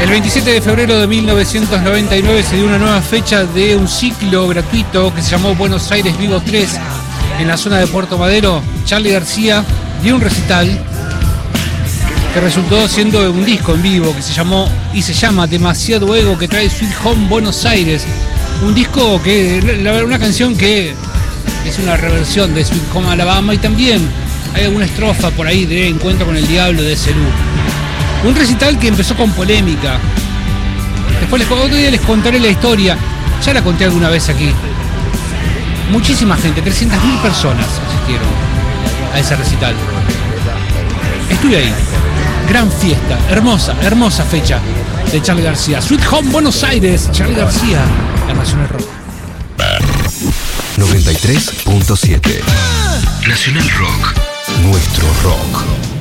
El 27 de febrero de 1999 se dio una nueva fecha de un ciclo gratuito que se llamó Buenos Aires Vivo 3 en la zona de Puerto Madero. Charly García dio un recital que resultó siendo un disco en vivo que se llama Demasiado Ego, que trae Sweet Home Buenos Aires. Un disco una canción que es una reversión de Sweet Home Alabama, y también hay alguna estrofa por ahí de Encuentro con el Diablo de Cerú. Un recital que empezó con polémica. Después otro día les contaré la historia. Ya la conté alguna vez aquí. Muchísima gente, 300.000 personas asistieron a ese recital. Estuve ahí. Gran fiesta, hermosa fecha de Charly García. Sweet Home Buenos Aires, Charly García, la Nacional Rock. 93.7 Nacional Rock. Nuestro rock.